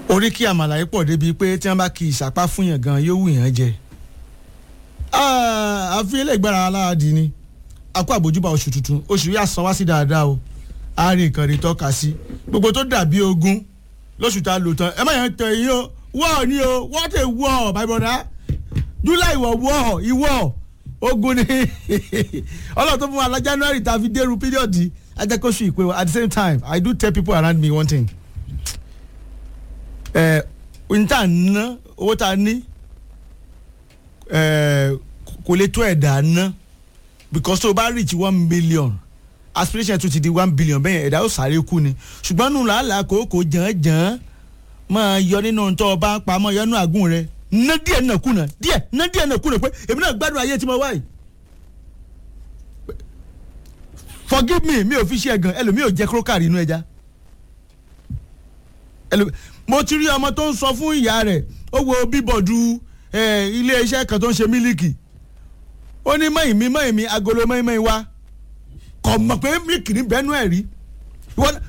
orí kí àmàlà yìí pọ̀ débi pé tí wọ́n bá kí ìsapá fún yàn gan yóò wù yàn jẹ. àfi elégbára aláàdì ni a kó àbójúbà oṣù tuntun oṣù yà san wá sí dáadáa o a rí nǹkan rí tọ́ka sí gbogbo tó dàbí ogun lóṣù tá a lò tán ẹ má yàn tẹ̀ yín o wọ́ọ̀ ni o what a war my brother july wọ̀ ìwọ̀ ogun ni ọlọ́run tó fún wa lọ january tá a fi dérú píríọ̀dì ajẹ́kọ̀ṣù ìpè wa at the same time I do tell people around me one thing nta ná owó tá a ní kò lè tó ẹ̀dá ná because tó o bá reach 1 million aspiration tó ti di 1 billion bẹ́ẹ̀ ẹ̀dá ó sáré kú ni ṣùgbọ́n nù làálàá kòókò jàn-án máa yọ nínú tó o bá pamọ́ yọnú àgùn rẹ ná díẹ̀ náà kùnà pé èmi náà gbádùn ayé tí mo wáyé forgive me mi ò fi ṣe ẹ̀gàn ẹlòmíì ò jẹ́ kúrókàrí inú ẹja mo ti rí ọmọ tó ń sọ fún ìyá rẹ̀ ó wo bíbọ̀dù ilé iṣẹ́ kan tó ń ṣe mílíkì ó ní mọ̀yìnmí agolo mọ̀yìnmí wa kò mọ̀ pé mílíkì ní bẹ́ẹ̀ nú ẹ̀ rí